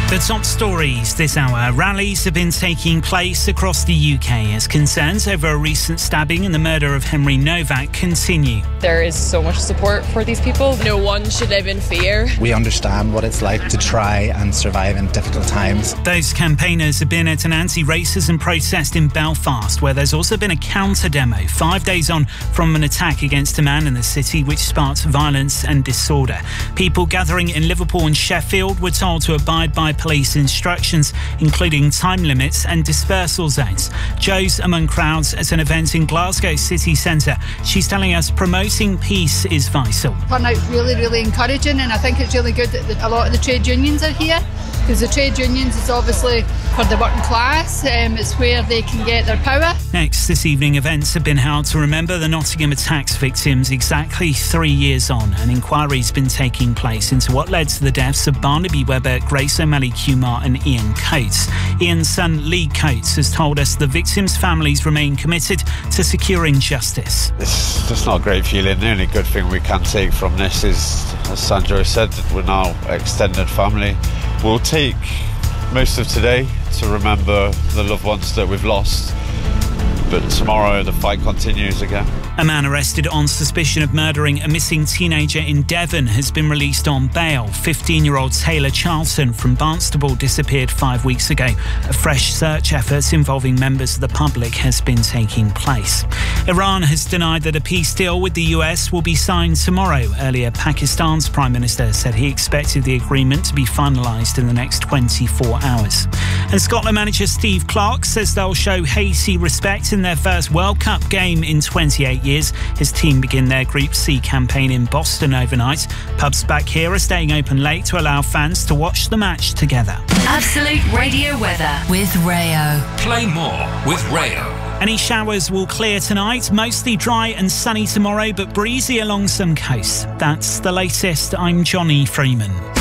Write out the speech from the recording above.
The top stories this hour. Rallies have been taking place across the UK as concerns over a recent stabbing and the murder of Henry Novak continue. There is so much support for these people. No one should live in fear. We understand what it's like to try and survive in difficult times. Those campaigners have been at an anti-racism protest in Belfast, where there's also been a counter-demo 5 days on from an attack against a man in the city which sparked violence and disorder. People gathering in Liverpool and Sheffield were told to abide by police instructions, including time limits and dispersal zones. Jo's among crowds at an event in Glasgow city centre. She's telling us promoting peace is vital. Turnout really encouraging, and I think it's really good that a lot of the trade unions are here, because the trade unions is obviously for the working class. It's where they can get their power. Next this evening, events have been held to remember the Nottingham attacks victims exactly 3 years on. An inquiry's been taking place into what led to the deaths of Barnaby Webber, Grace O'Malley Kumar and Ian Coates. Ian's son Lee Coates has told us the victims' families remain committed to securing justice. It's just not a great feeling. The only good thing we can take from this is, as Sandro said, that we're now extended family. We'll take most of today to remember the loved ones that we've lost, but tomorrow the fight continues again. A man arrested on suspicion of murdering a missing teenager in Devon has been released on bail. 15-year-old Taylor Charlton from Barnstaple disappeared 5 weeks ago. A fresh search effort involving members of the public has been taking place. Iran has denied that a peace deal with the US will be signed tomorrow. Earlier, Pakistan's Prime Minister said he expected the agreement to be finalised in the next 24 hours. And Scotland manager Steve Clarke says they'll show Haiti respect in their first World Cup game in 28 years. His team begin their Group C campaign in Boston overnight. Pubs back here are staying open late to allow fans to watch the match together. Absolute Radio weather with Rayo. Play more with Rayo. Any showers will clear tonight, mostly dry and sunny tomorrow, but breezy along some coasts. That's the latest. I'm Johnny Freeman.